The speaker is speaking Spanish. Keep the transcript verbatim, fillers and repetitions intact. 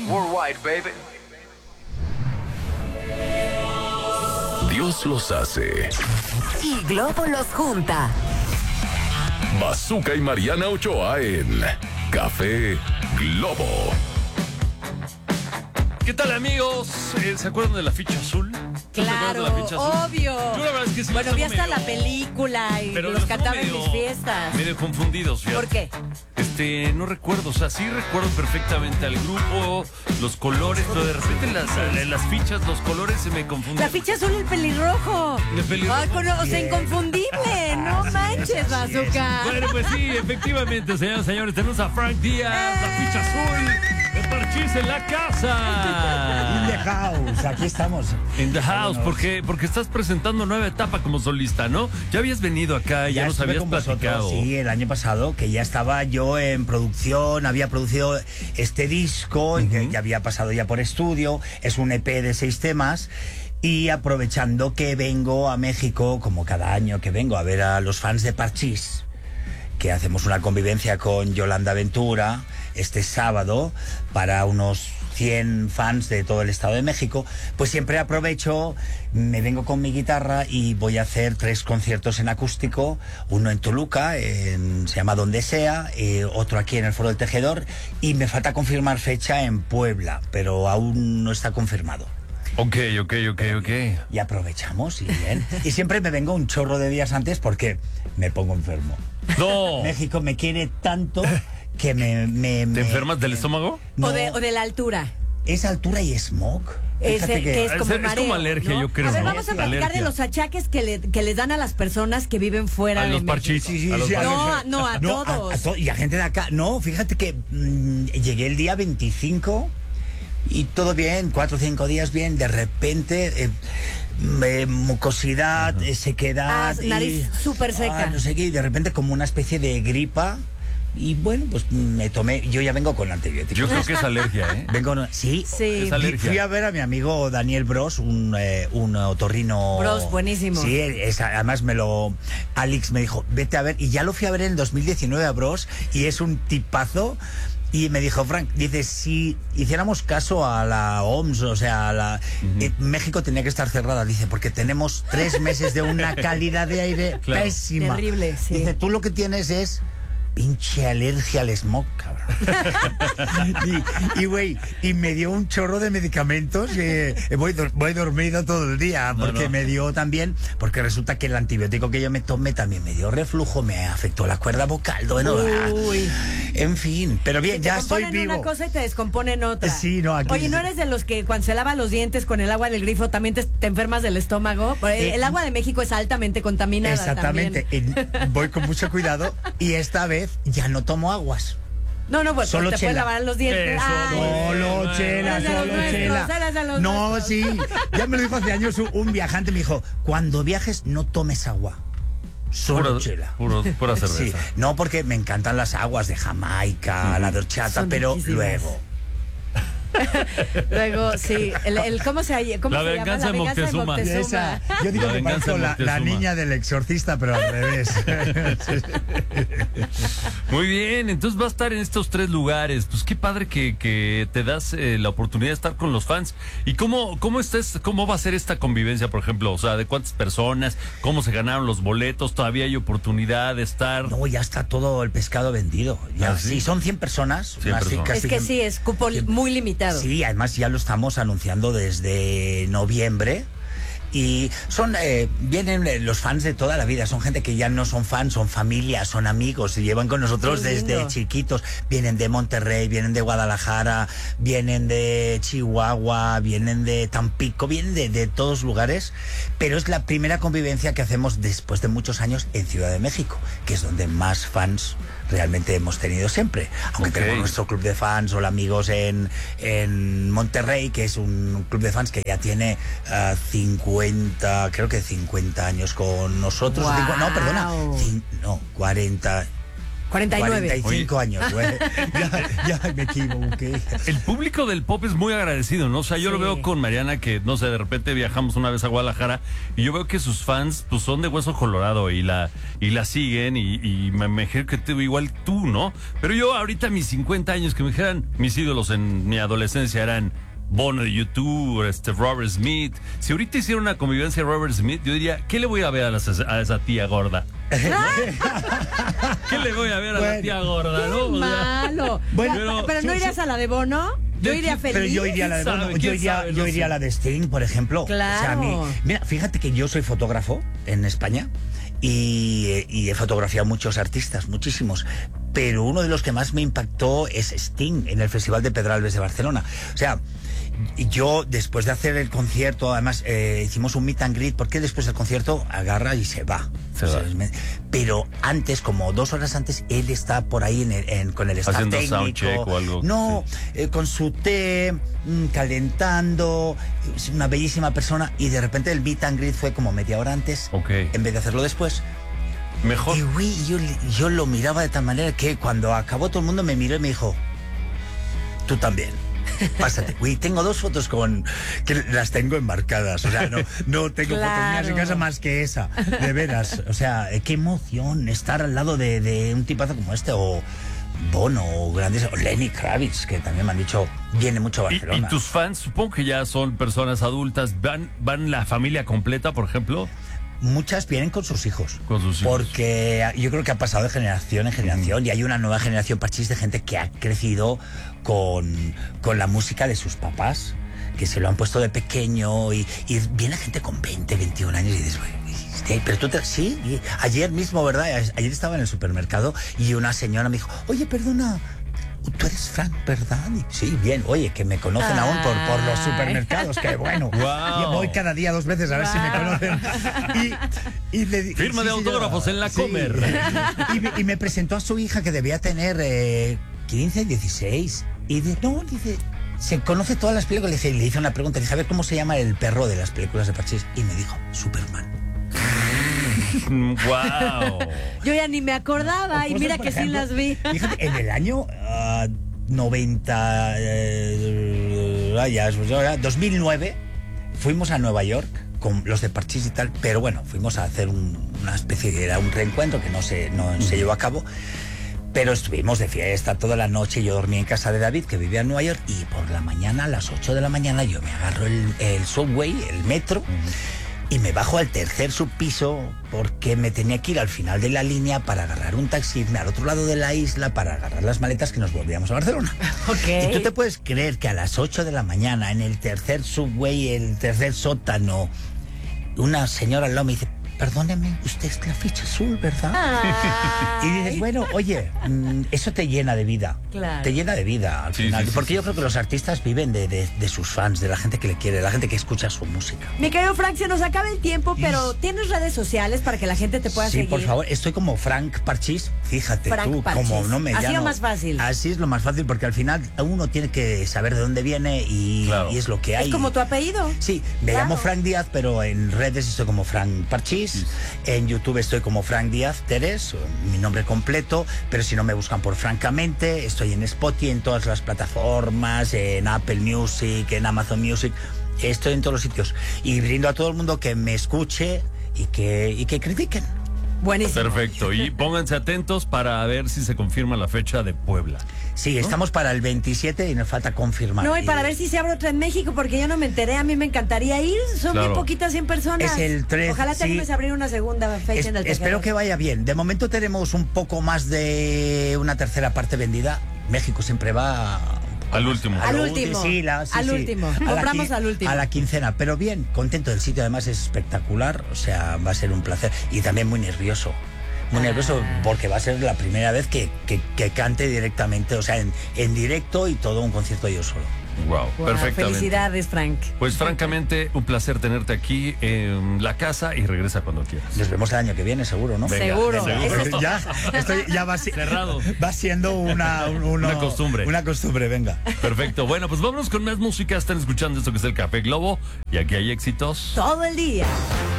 Worldwide, baby. Dios los hace. Y Globo los junta. Bazooka y Mariana Ochoa en Café Globo. ¿Qué tal, amigos? Eh, ¿Se acuerdan de la ficha azul? Claro, de la ficha azul? obvio. Yo la verdad es que sí. Bueno, vi hasta medio... la película y Pero los cantaba en mis fiestas. Medio confundidos, fíjate. ¿Por qué? Este, no recuerdo, o sea, sí recuerdo perfectamente al grupo, los colores, pero de repente las, las fichas, los colores se me confunden. La ficha azul, el pelirrojo. El pelirrojo. Ay, con- o sea, inconfundible. No manches, Bazooka. Bueno, pues sí, efectivamente, señoras y señores, tenemos a Frank Díaz, la ficha azul, de Parchís en la casa. In the house, aquí estamos. In the house, porque, porque estás presentando nueva etapa como solista, ¿no? Ya habías venido acá, ya, Ya nos estuve habías con platicado. vosotros, sí, el año pasado, que ya estaba yo en producción, había producido este disco, uh-huh. que ya había pasado ya por estudio, es un E P de seis temas. Y aprovechando que vengo a México, como cada año que vengo a ver a los fans de Parchís, que hacemos una convivencia con Yolanda Ventura este sábado para unos cien fans de todo el Estado de México, pues siempre aprovecho, me vengo con mi guitarra y voy a hacer tres conciertos en acústico, uno en Toluca, en, se llama Donde Sea, eh, otro aquí en el Foro del Tejedor, y me falta confirmar fecha en Puebla, pero aún no está confirmado. Ok, ok, ok, ok. Y aprovechamos y bien. Y siempre me vengo un chorro de días antes porque me pongo enfermo. No. México me quiere tanto que me... me ¿Te me, enfermas del estómago? No, O, de, o de la altura. es altura y smog. Es, Fíjate el- que es Es- como es mareo, como alergia, ¿no? yo creo, A ver, ¿no? vamos a platicar Alergia. de los achaques que, le, que les dan a las personas que viven fuera A de los México. Parchís. Sí, sí, a los sí, a Parchís. No, a- no, a No, todos. a to- y a gente de acá. No, fíjate que mmm, llegué el día veinticinco y todo bien, cuatro o cinco días bien, de repente... Eh, eh, mucosidad, eh, sequedad... Ah, nariz y- súper seca. ah, no sé qué, y de repente como una especie de gripa. Y bueno, pues me tomé... Yo ya vengo con antibióticos. Yo creo que es alergia, ¿eh? Vengo, no- sí, Sí. Es alergia. fui a ver a mi amigo Daniel Bros, un, eh, un otorrino. Bros, buenísimo. Sí, es, además me lo. Alex me dijo, vete a ver. Y ya lo fui a ver en dos mil diecinueve a Bros, y es un tipazo. Y me dijo, Frank, dice, si hiciéramos caso a la O M S, o sea, a la, Uh-huh. eh, México tenía que estar cerrada, dice, porque tenemos tres meses de una calidad de aire Claro. pésima. Terrible, sí. Dice, tú lo que tienes es pinche alergia al smog, cabrón. y, y, güey, y me dio un chorro de medicamentos. Eh, voy, dor- voy dormido todo el día, No, porque no. me dio también, porque resulta que el antibiótico que yo me tomé también me dio reflujo, me afectó la cuerda vocal. Bueno, Uy. en fin, pero bien, Te ya estoy componen vivo. una cosa y te descomponen otra. Sí, no, aquí- Oye, ¿no eres de los que cuando se lava los dientes con el agua del grifo también te, te enfermas del estómago? El, Eh, el agua de México es altamente contaminada. Exactamente. también. En- voy con mucho cuidado y esta vez ya no tomo aguas. No, no, pues Solo te puedes chela. lavar los dientes. Eso, Ay, Solo bueno, chela, eres de los solo nuestros, chela. eres de los No, nuestros. sí. Ya me lo dijo hace años un, un viajante, me dijo, cuando viajes no tomes agua. Solo Pura, chela. puro- pura Sí, cerveza. no porque me encantan las aguas de Jamaica, la de horchata, Son pero riquísimas. luego. Luego, sí, el, el- ¿cómo se, cómo La se venganza llama? de Moctezuma. Esa, yo digo La que venganza parezco de la, Moctezuma. la niña del exorcista, pero al revés. Muy bien, entonces va a estar en estos tres lugares. Pues qué padre que, que te das eh, la oportunidad de estar con los fans. ¿Y cómo, cómo, estás, cómo va a ser esta convivencia, por ejemplo? O sea, ¿de cuántas personas? ¿Cómo se ganaron los boletos? ¿Todavía hay oportunidad de estar? No, ya está todo el pescado vendido. Ya, ¿Ah, sí? sí? son cien personas. cien así, personas. casi Es que cien- sí, es cupo li- muy limitado. Sí, además ya lo estamos anunciando desde noviembre. Y son eh, vienen eh, los fans de toda la vida, son gente que ya no son fans, son familias, son amigos, y llevan con nosotros Qué lindo. desde chiquitos. Vienen de Monterrey, vienen de Guadalajara, vienen de Chihuahua, vienen de Tampico, vienen de, de todos lugares, pero es la primera convivencia que hacemos después de muchos años en Ciudad de México, que es donde más fans realmente hemos tenido siempre. Aunque Ok. tenemos nuestro club de fans, hola amigos, en, en Monterrey, que es un club de fans que ya tiene uh, cincuenta, creo que cincuenta años con nosotros. Guau. Cincu- no, perdona, cin- no, cuarenta. cuarenta y nueve. cuarenta y cinco años, güey. Ya, ya me equivoqué. El público del pop es muy agradecido, ¿no? O sea, yo Sí. lo veo con Mariana que, no sé, de repente viajamos una vez a Guadalajara y yo veo que sus fans pues son de hueso colorado y la y la siguen y, y me imagino que tú, igual tú, ¿no? Pero yo ahorita a mis cincuenta años que me dijeran mis ídolos en mi adolescencia eran Bono de YouTube, este Robert Smith. Si ahorita hiciera una convivencia de Robert Smith, yo diría, ¿qué le voy a ver a, las- a esa tía gorda? ¿Qué le voy a ver a la Bueno. tía gorda, no? O sea, Malo. Bueno, pero, pero sí, no sí. irías a la de Bono. Yo ¿De iría qué- feliz. Pero yo iría a la de ¿Quién Bono, sabe? yo ¿Quién iría, sabe? yo No iría a sé. la de Sting, por ejemplo. Claro. O sea, a mí, mira, fíjate que yo soy fotógrafo en España y, y he fotografiado muchos artistas, muchísimos. Pero uno de los que más me impactó es Sting en el Festival de Pedralbes de Barcelona. O sea, yo después de hacer el concierto, además eh, hicimos un meet and greet, porque después del concierto agarra y se va. Se O sea, va. es me- Pero antes, como dos horas antes, él está por ahí en el- en- con el staff Haciendo técnico. soundcheck o algo. No, eh, con su té, mm, calentando, es una bellísima persona, y de repente el meet and greet fue como media hora antes, Ok. en vez de hacerlo después. Mejor. Y güey, yo, yo lo miraba de tal manera que cuando acabó todo el mundo me miró y me dijo, tú también. Pásate. Güey, tengo dos fotos con que las tengo enmarcadas. O sea, no, no tengo fotos mías en Claro. casa más que esa. De veras. O sea, eh, qué emoción estar al lado de, de un tipazo como este. O Bono, o grandes. O Lenny Kravitz, que también me han dicho, viene mucho a Y, Barcelona. y tus fans, supongo que ya son personas adultas, ¿van, van la familia completa, por ejemplo? Muchas vienen con sus hijos. Con sus hijos. Porque yo creo que ha pasado de generación en generación y hay una nueva generación parchís de gente que ha crecido con, con la música de sus papás, que se lo han puesto de pequeño y, y viene gente con veinte, veintiún años y dices, "Güey, sí, pero tú te, sí, y ayer mismo, ¿verdad? Ayer estaba en el supermercado y una señora me dijo, oye, perdona, tú eres Frank, ¿verdad? Y, sí, bien, oye, que me conocen aún por, por los Ay. supermercados, que bueno. Guau. Yo voy cada día dos veces a ver si me Guau. conocen. Y, y le di- Firma sí, de sí, autógrafos yo- en la sí. Comer. Y, me- y me presentó a su hija que debía tener eh, quince, dieciséis. Y de, no, dice, se conoce todas las películas. Le, dije, le hice una pregunta, le dije, a ver, ¿cómo se llama el perro de las películas de Parchís? Y me dijo, Superman. ¡Wow! Yo ya ni me acordaba y Cosas, mira por que sí ejemplo, las vi. Fíjate, en el año ah, noventa, eh, ah, ya, pues ahora, dos mil nueve, fuimos a Nueva York con los de Parchís y tal, pero bueno, fuimos a hacer un- una especie de, era un reencuentro que no se, no se llevó a cabo. Pero estuvimos de fiesta toda la noche. Yo dormí en casa de David, que vivía en Nueva York, y por la mañana, a las ocho de la mañana, yo me agarro el, el subway, el metro, y me bajo al tercer subpiso porque me tenía que ir al final de la línea para agarrar un taxi, irme al otro lado de la isla para agarrar las maletas que nos volvíamos a Barcelona. Ok. Y tú te puedes creer que a las ocho de la mañana, en el tercer subway, el tercer sótano, una señora al lado me dice, perdóneme, usted es la ficha azul, ¿verdad? Ay. Y dices, bueno, oye, mm, eso te llena de vida. Claro. Te llena de vida al Sí, final. sí, sí, porque sí, yo creo que los artistas viven de, de- de sus fans, de la gente que le quiere, de la gente que escucha su música. Mi querido Frank, se nos acaba el tiempo, pero ¿tienes redes sociales para que la gente te pueda Sí, seguir? por favor, estoy como Frank Parchís, fíjate Frank tú, Parchís. como no me Así llamo. lo más fácil. Así es lo más fácil, porque al final uno tiene que saber de dónde viene y, Claro. y es lo que hay. Es como tu apellido. Sí, me Claro. llamo Frank Díaz, pero en redes estoy como Frank Parchís. En YouTube estoy como Frank Díaz Teres, mi nombre completo, pero si no me buscan por Francamente, estoy en Spotify, en todas las plataformas, en Apple Music, en Amazon Music, estoy en todos los sitios. Y brindo a todo el mundo que me escuche y que, y que critiquen. Buenísimo. Perfecto. Y pónganse atentos para ver si se confirma la fecha de Puebla. Sí, estamos para el veintisiete y nos falta confirmar. No, y para ver si se abre otra en México, porque yo no me enteré, a mí me encantaría ir, son Claro. muy poquitas cien personas. Es el tres, Ojalá te sí. animes a abrir una segunda fecha Es- en el espero Tejedor. que vaya bien. De momento tenemos un poco más de una tercera parte vendida. México siempre va Al último. Al lo último. Sí, la- sí, Al sí. último. A la Compramos qui- al último. A la quincena, pero bien, contento del sitio, además es espectacular, o sea, va a ser un placer. Y también muy nervioso. Muy Ah. nervioso porque va a ser la primera vez que, que- que cante directamente, o sea, en, en directo y todo un concierto yo solo. Wow, Wow, perfectamente. felicidades, Frank. Pues francamente, un placer tenerte aquí en la casa y regresa cuando quieras. Nos vemos el año que viene, seguro, ¿no? Venga, Seguro. venga. Ese- Ya, estoy, ya va, si- Cerrado. va siendo una, un- uno- Una costumbre. Una costumbre, venga. Perfecto. Bueno, pues vámonos con más música. Están escuchando esto que es el Café Globo y aquí hay éxitos. Todo el día.